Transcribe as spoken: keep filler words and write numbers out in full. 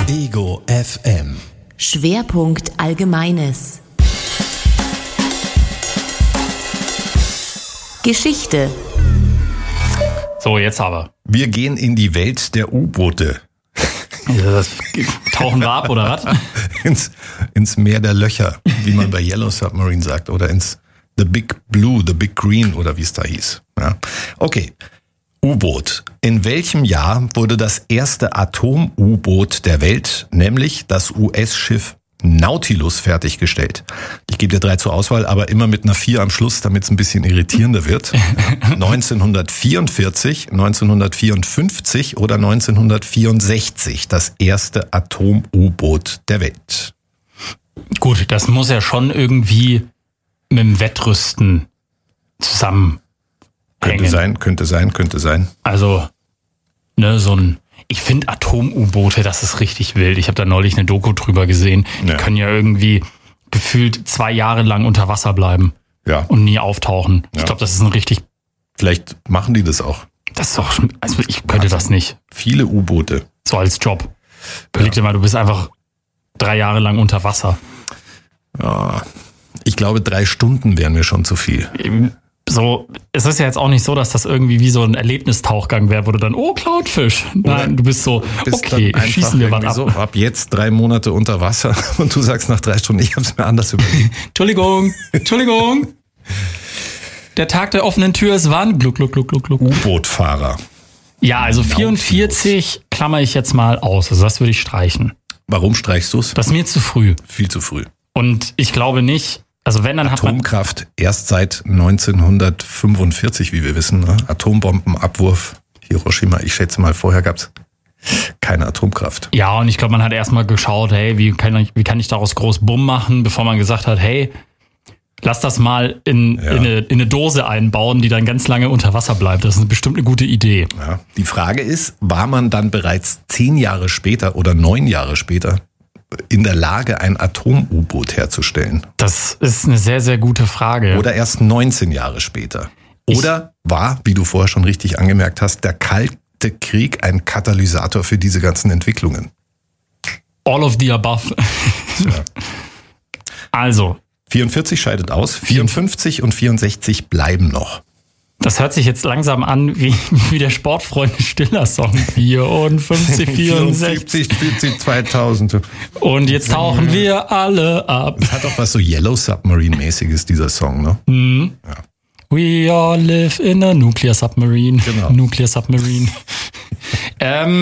Ego F M. Schwerpunkt Allgemeines. Geschichte. So, jetzt aber. Wir gehen in die Welt der U-Boote. Das, tauchen wir ab, oder was? ins, ins Meer der Löcher, wie man bei Yellow Submarine sagt. Oder ins The Big Blue, The Big Green oder wie es da hieß. Ja. Okay, U-Boot. In welchem Jahr wurde das erste Atom-U-Boot der Welt, nämlich das U S-Schiff Nautilus, fertiggestellt? Ich gebe dir drei zur Auswahl, aber immer mit einer vier am Schluss, damit es ein bisschen irritierender wird. neunzehnhundertvierundvierzig, neunzehnhundertvierundfünfzig oder neunzehnhundertvierundsechzig, das erste Atom-U-Boot der Welt. Gut, das muss ja schon irgendwie mit dem Wettrüsten zusammenhängen. Könnte sein, könnte sein, könnte sein. Also, ne, so ein, ich finde Atom-U-Boote, das ist richtig wild. Ich habe da neulich eine Doku drüber gesehen. Die ja. können ja irgendwie gefühlt zwei Jahre lang unter Wasser bleiben. Ja. Und nie auftauchen. Ja. Ich glaube, das ist ein richtig... Vielleicht machen die das auch. Das ist doch, also ich könnte also das nicht. Viele U-Boote. So als Job. Überleg dir mal, du bist einfach drei Jahre lang unter Wasser. Ja, ich glaube, drei Stunden wären mir schon zu viel. So, es ist ja jetzt auch nicht so, dass das irgendwie wie so ein Erlebnistauchgang wäre, wo du dann, oh, Clownfisch. Nein, du bist so, bist okay, schießen wir was ab. So, ab jetzt drei Monate unter Wasser und du sagst nach drei Stunden, ich hab's mir anders überlegt. Entschuldigung, Entschuldigung. Der Tag der offenen Tür ist wann? Gluck, gluck, gluck, gluck, gluck. U-Boot-Fahrer. Ja, also vierundvierzig klammer ich jetzt mal aus. Also das würde ich streichen. Warum streichst du's? Das ist mir zu früh. Viel zu früh. Und ich glaube nicht, also wenn dann Atomkraft hat man erst seit neunzehnhundertfünfundvierzig, wie wir wissen, ne? Atombombenabwurf, Hiroshima. Ich schätze mal, vorher gab's keine Atomkraft. Ja, und ich glaube, man hat erstmal geschaut, hey, wie kann ich, wie kann ich daraus groß Bumm machen, bevor man gesagt hat, hey, lass das mal in, ja. in, eine, in eine Dose einbauen, die dann ganz lange unter Wasser bleibt. Das ist bestimmt eine gute Idee. Ja. Die Frage ist, war man dann bereits zehn Jahre später oder neun Jahre später in der Lage, ein Atom-U-Boot herzustellen? Das ist eine sehr, sehr gute Frage. Oder erst neunzehn Jahre später? Oder ich war, wie du vorher schon richtig angemerkt hast, der Kalte Krieg ein Katalysator für diese ganzen Entwicklungen? All of the above. Ja. Also. vierundvierzig scheidet aus, vierundfünfzig und vierundsechzig bleiben noch. Das hört sich jetzt langsam an wie, wie der Sportfreunde-Stiller-Song. vierundfünfzig, vierundsechzig, vierundsiebzig, zweitausend. Und jetzt tauchen wir alle ab. Das hat doch was so Yellow Submarine-mäßiges, dieser Song, ne? Mhm. Ja. We all live in a nuclear submarine. Genau. Nuclear submarine. ähm,